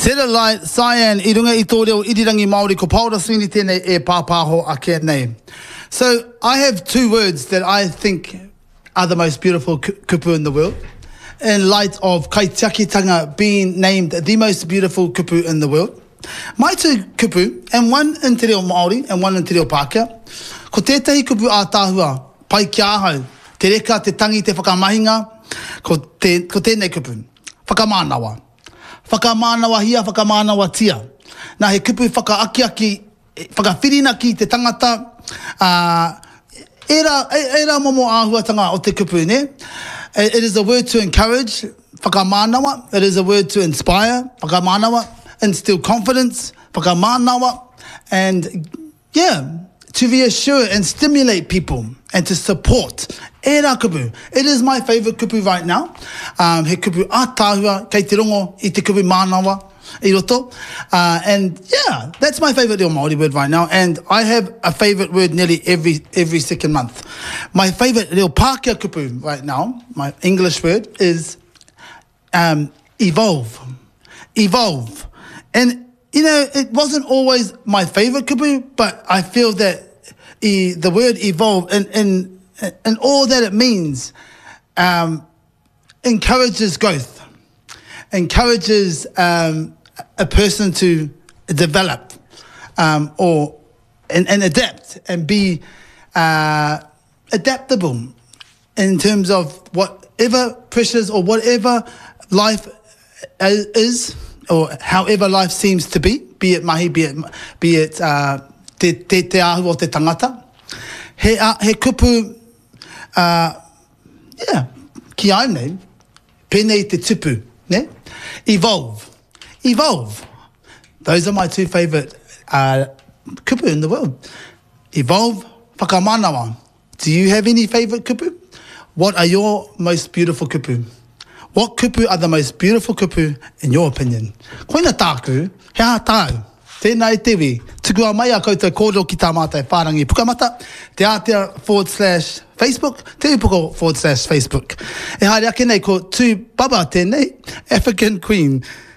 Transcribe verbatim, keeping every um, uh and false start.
Tera Light, Cyan, I runga I tō reo irirangi Māori, ko paura swini tēnei e pāpāho ake nei. So I have two words that I think are the most beautiful kupu in the world. In light of Kaitiakitanga being named the most beautiful kupu in the world. My two kupu, and one in te reo Māori and one in te reo Pākehā, ko tētahi kupu a tāhua, pai ki ahau, te reka, te tangi, te whakamahinga, ko, te, ko tēnei kupu, whakamānawa. Whakamānawa hia, whakamānawa tia. Nā he kupu whakaakiaki, whakawhirina ki te tangata, uh, era, era momo āhuatanga o te kupu, ne? It is a word to encourage, whakamānawa. It is a word to inspire, whakamānawa, instill confidence, whakamānawa, and yeah, to reassure and stimulate people and to support. Era kupu. It is my favourite kupu right now. Um, he kupu a tāhua, kei te rongo i te kupu mānawa i roto. Uh, and yeah, that's my favourite reo Māori word right now. And I have a favourite word nearly every every second month. My favourite reo Pākehā kupu right now, my English word, is um, evolve. Evolve. And, you know, it wasn't always my favourite kupu, but I feel that e, the word evolve and, and and all that it means um, encourages growth, encourages um, a person to develop um, or and, and adapt and be uh, adaptable in terms of whatever pressures or whatever life is or however life seems to be, be it mahi, be it, be it uh, te, te, te ahu o te tangata. He, uh, he kupu Uh, yeah, ki ai nei, pēnei te tupu, ne? Evolve. Evolve. Those are my two favourite uh, kupu in the world. Evolve, whakamānawa. Do you have any favourite kupu? What are your most beautiful kupu? What kupu are the most beautiful kupu in your opinion? Koina tāku, he aha tāu. Tēnā e tewi, tukua mai a koutou kōrero ki tā mātai whārangi pukamata, te Aotea forward slash Facebook, te upoko forward slash Facebook. E haere ake nei ko tū baba tēnei, African Queen.